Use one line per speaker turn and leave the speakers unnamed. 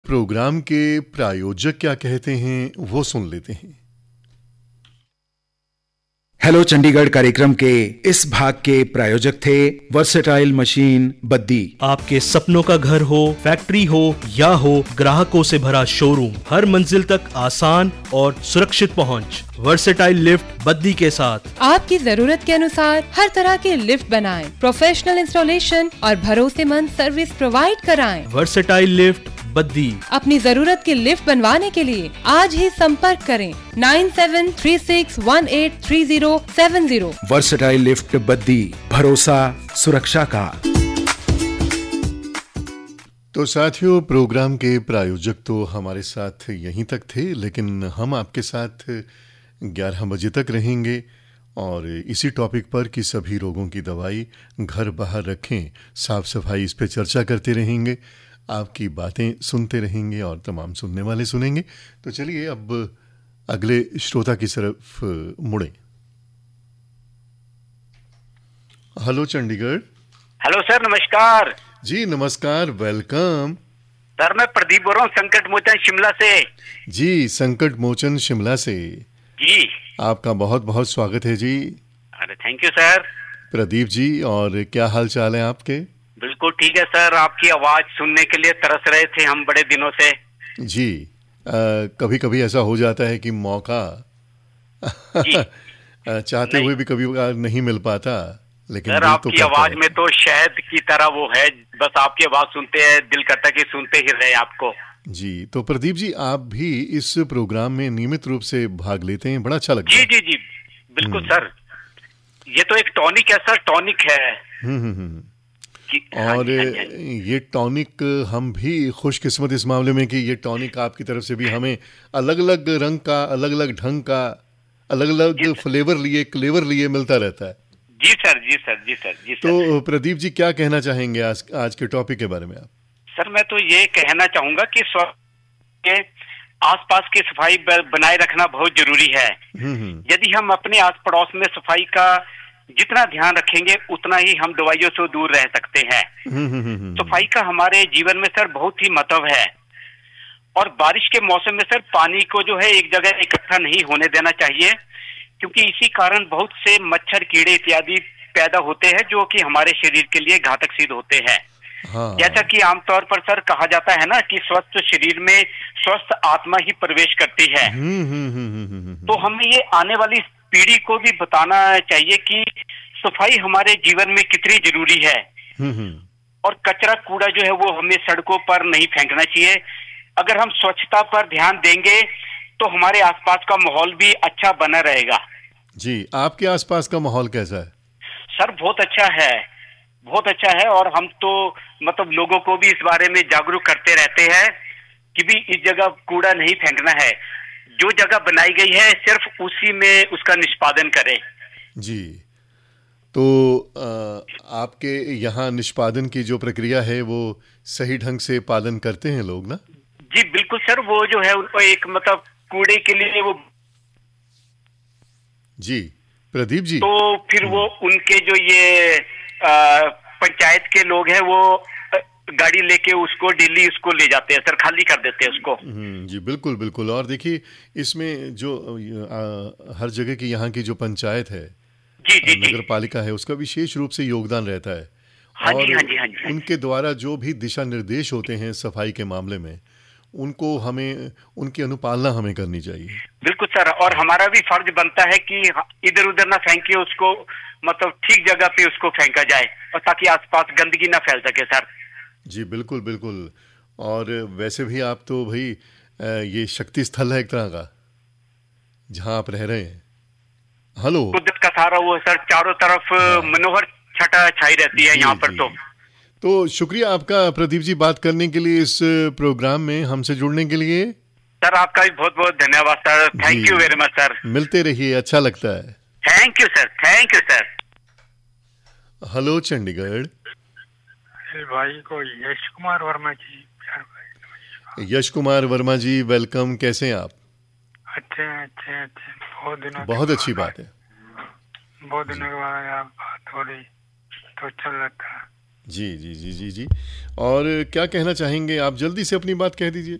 Programme के प्रायोजक क्या कहते हैं वो सुन लेते हैं।
हेलो चंडीगढ़ कार्यक्रम के इस भाग के प्रायोजक थे वर्सेटाइल मशीन बद्दी।
आपके सपनों का घर हो, फैक्ट्री हो या हो ग्राहकों से भरा शोरूम, हर मंजिल तक आसान और सुरक्षित पहुंच। वर्सेटाइल लिफ्ट बद्दी के साथ
आपकी जरूरत के अनुसार हर तरह के लिफ्ट बनाएं, प्रोफेशनल इंस्टॉलेशन और भरोसेमंद सर्विस प्रोवाइड कराएं।
Versatile lift Baddi.
अपनी जरूरत की लिफ्ट बनवाने के लिए आज ही संपर्क करें 9736183070।
वर्सेटाइल लिफ्ट बद्दी, भरोसा सुरक्षा का।
तो साथियों, प्रोग्राम के प्रायोजक तो हमारे साथ यहीं तक थे, लेकिन हम आपके साथ 11 बजे तक रहेंगे और इसी टॉपिक पर कि सभी रोगों की दवाई घर बाहर रखें, साफ सफाई, इस पे चर्चा करते रहेंगे, आपकी बातें सुनते रहेंगे और तमाम सुनने वाले सुनेंगे। तो चलिए अब अगले श्रोता की तरफ मुड़े। हेलो चंडीगढ़।
हेलो सर, नमस्कार।
जी नमस्कार, वेलकम।
सर मैं प्रदीप बोल रहा हूँ, संकट मोचन शिमला से।
जी, संकट मोचन शिमला से
जी,
आपका बहुत बहुत स्वागत है जी।
अरे thank you sir.
Pradeep ji, और क्या हाल चाल है आपके?
बिल्कुल ठीक है सर, आपकी आवाज सुनने के लिए तरस रहे थे हम बड़े दिनों से।
जी, कभी कभी ऐसा हो जाता है कि मौका चाहते हुए भी कभी नहीं मिल पाता, लेकिन
सर आपकी आवाज में तो शहद की तरह वो है, बस आपकी आवाज सुनते हैं दिल करता कि सुनते ही रहे आपको।
जी, तो प्रदीप जी, आप भी इस प्रोग्राम में नियमित रूप से भाग लेते हैं, बड़ा अच्छा लगता है।
जी जी जी बिल्कुल सर, ये तो एक टॉनिक है सर, टॉनिक है।
और ये टॉनिक, हम भी खुशकिस्मत इस मामले में कि ये टॉनिक आपकी तरफ से भी हमें अलग अलग रंग का, अलग अलग ढंग का, अलग अलग फ्लेवर लिए, क्लेवर लिए मिलता रहता है।
जी सर, जी सर, जी सर, जी सर।
तो प्रदीप जी, क्या कहना चाहेंगे आज के टॉपिक के बारे में आप?
सर मैं तो ये कहना चाहूंगा कि स्वास्थ्य के आसपास की सफाई बनाए रखना बहुत जरूरी है। यदि हम अपने आस पड़ोस में सफाई का जितना ध्यान रखेंगे उतना ही हम दवाइयों से दूर रह सकते हैं। सफाई का हमारे जीवन में सर बहुत ही महत्व है, और बारिश के मौसम में सर पानी को जो है एक जगह इकट्ठा नहीं होने देना चाहिए, क्योंकि इसी कारण बहुत से मच्छर, कीड़े इत्यादि पैदा होते हैं जो कि हमारे शरीर के लिए घातक सिद्ध होते हैं। हाँ। जैसा कि आमतौर पर सर कहा जाता है ना कि स्वस्थ शरीर में स्वस्थ आत्मा ही प्रवेश करती है। तो हमें ये आने वाली पीढ़ी को भी बताना चाहिए कि सफाई हमारे जीवन में कितनी जरूरी है, और कचरा कूड़ा जो है वो हमें सड़कों पर नहीं फेंकना चाहिए। अगर हम स्वच्छता पर ध्यान देंगे तो हमारे आसपास का माहौल भी अच्छा बना रहेगा।
जी, आपके आसपास का माहौल कैसा है?
सर बहुत अच्छा है, बहुत अच्छा है, और हम तो मतलब लोगों को भी इस बारे में जागरूक करते रहते हैं कि भी इस जगह कूड़ा नहीं फेंकना है, जो जगह बनाई गई है सिर्फ उसी में उसका निष्पादन करें। जी,
तो आपके यहाँ निष्पादन की जो प्रक्रिया है वो सही ढंग से पालन करते हैं लोग ना?
जी बिल्कुल सर, वो जो है उनको एक मतलब कूड़े के लिए वो।
जी प्रदीप जी,
तो फिर वो उनके जो ये पंचायत के लोग हैं वो गाड़ी लेके उसको डेली उसको ले जाते हैं सर, खाली कर देते हैं उसको।
जी बिल्कुल बिल्कुल। और देखिए, इसमें जो हर जगह की यहाँ की जो पंचायत है,
जी जी
नगर पालिका है, उसका विशेष रूप से योगदान रहता है।
हाँ
और
जी, हाँ जी, हाँ जी,
उनके द्वारा जो भी दिशा निर्देश होते हैं सफाई के मामले में, उनको हमें, उनकी अनुपालना हमें करनी चाहिए।
बिल्कुल सर, और हमारा भी फर्ज बनता है कि इधर उधर ना फेंके उसको, मतलब ठीक जगह पे उसको फेंका जाए, और ताकि आसपास गंदगी ना फैल सके सर।
जी बिल्कुल बिल्कुल। और वैसे भी आप तो भाई ये शक्ति स्थल है एक तरह का जहां आप रह रहे हैं। हेलो,
कुदरत का सारा वो सर, चारों तरफ मनोहर छटा छाई रहती है यहाँ पर।
तो शुक्रिया आपका प्रदीप जी, बात करने के लिए, इस प्रोग्राम में हमसे जुड़ने के लिए।
सर आपका भी बहुत बहुत धन्यवाद sir, thank you very much sir.
मिलते रहिए, अच्छा लगता है।
Thank you sir, thank you sir.
Hello Chandigarh.
भाई को यश कुमार वर्मा जी।
यश कुमार वर्मा जी, वेलकम। कैसे हैं आप?
अच्छे अच्छे अच्छे, बहुत दिनों,
बहुत अच्छी बात है,
बहुत दिनों के बाद आप बात हो रही तो अच्छा लगता है।
जी जी जी जी जी। और क्या कहना चाहेंगे आप? जल्दी से अपनी बात कह दीजिए।